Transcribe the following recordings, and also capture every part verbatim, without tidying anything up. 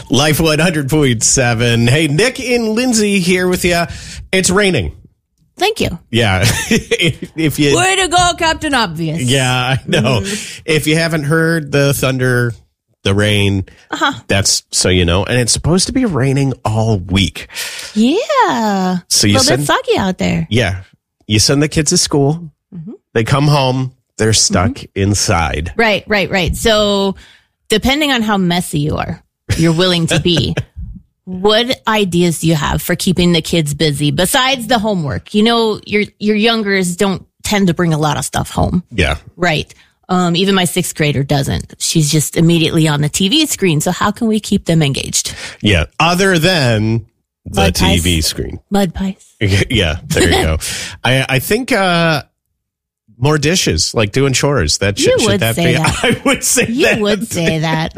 Life one hundred point seven. Hey, Nick and Lindsay here with you. It's raining. Thank you. Yeah. if you Way to go, Captain Obvious. Yeah, I know. Mm. If you haven't heard the thunder, the rain, uh-huh. that's so you know. And it's supposed to be raining all week. Yeah. So you a little send, bit soggy out there. Yeah. You send the kids to school. Mm-hmm. They come home. They're stuck mm-hmm. inside. Right, right, right. So depending on how messy you are, you're willing to be. What ideas do you have for keeping the kids busy besides the homework? You know, your your youngers don't tend to bring a lot of stuff home. Yeah. Right. Um, even my sixth grader doesn't. She's just immediately on the T V screen. So how can we keep them engaged? Yeah. Other than the Mud T V pies. screen. Mud pies. Yeah. There you go. I, I think, uh, more dishes, like doing chores. That should, you should would that say be? that. I would say you that. You would say that.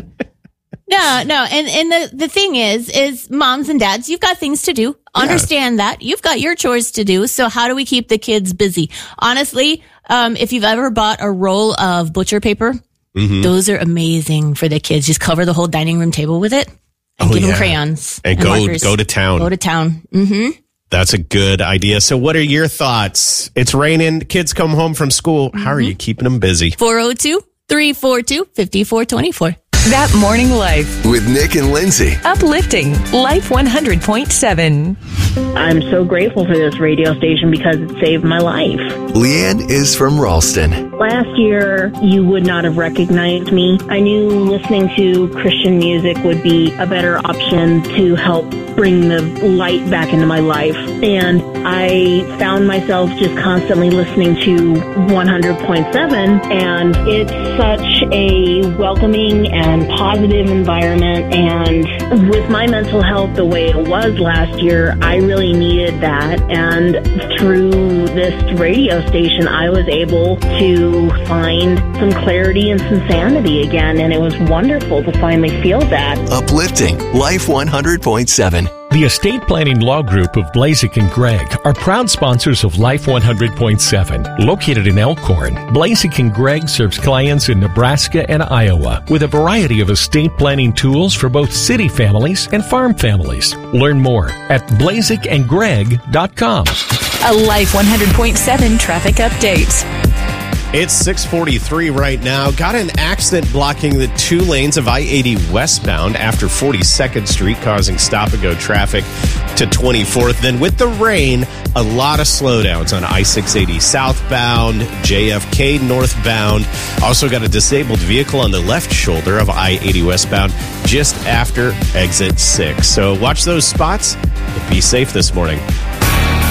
No, no. And, and the, the thing is, is moms and dads, you've got things to do. Understand yeah. that. You've got your chores to do. So how do we keep the kids busy? Honestly, um, if you've ever bought a roll of butcher paper, mm-hmm. those are amazing for the kids. Just cover the whole dining room table with it and oh, give yeah. them crayons. And, and go, markers. go to town. Go to town. Mm-hmm. That's a good idea. So what are your thoughts? It's raining. Kids come home from school. Mm-hmm. How are you keeping them busy? four oh two, three four two, five four two four. That Morning Life with Nick and Lindsay. Uplifting Life one hundred point seven. I'm so grateful for this radio station because it saved my life. Leanne is from Ralston. Last year, you would not have recognized me. I knew listening to Christian music would be a better option to help bring the light back into my life. And I found myself just constantly listening to one hundred point seven. And it's such a welcoming and positive environment. And with my mental health the way it was last year, I really needed that. And through this radio station, I was able to find some clarity and some sanity again. And it was wonderful to finally feel that. Uplifting Life one hundred point seven. The Estate Planning Law Group of Blazek and Gregg are proud sponsors of Life one hundred point seven. Located in Elkhorn, Blazek and Gregg serves clients in Nebraska and Iowa with a variety of estate planning tools for both city families and farm families. Learn more at blazek and gregg dot com. A Life one hundred point seven traffic update. It's six forty-three right now. Got an accident blocking the two lanes of I eighty westbound after forty-second Street, causing stop-and-go traffic to twenty-fourth. Then with the rain, a lot of slowdowns on I six eighty southbound, J F K northbound. Also got a disabled vehicle on the left shoulder of I eighty westbound just after exit six. So watch those spots and be safe this morning.